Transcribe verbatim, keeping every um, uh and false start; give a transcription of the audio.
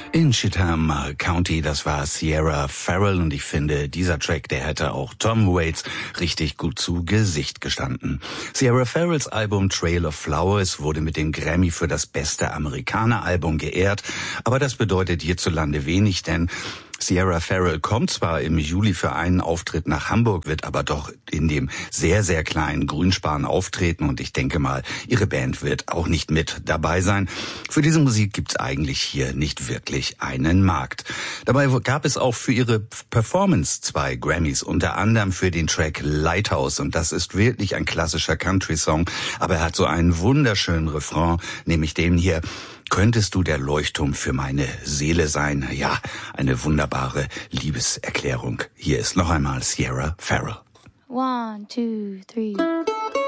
In Chatham County, das war Sierra Farrell und ich finde, dieser Track, der hätte auch Tom Waits richtig gut zu Gesicht gestanden. Sierra Farrells Album Trail of Flowers wurde mit dem Grammy für das beste Amerikaner-Album geehrt, aber das bedeutet hierzulande wenig, denn Sierra Farrell kommt zwar im Juli für einen Auftritt nach Hamburg, wird aber doch in dem sehr, sehr kleinen Grünspan auftreten und ich denke mal, ihre Band wird auch nicht mit dabei sein. Für diese Musik gibt's eigentlich hier nicht wirklich einen Markt. Dabei gab es auch für ihre Performance zwei Grammys, unter anderem für den Track Lighthouse und das ist wirklich ein klassischer Country-Song, aber er hat so einen wunderschönen Refrain, nämlich den hier: Könntest du der Leuchtturm für meine Seele sein? Ja, eine wunderbare Liebeserklärung. Hier ist noch einmal Sierra Farrell. One, two, three.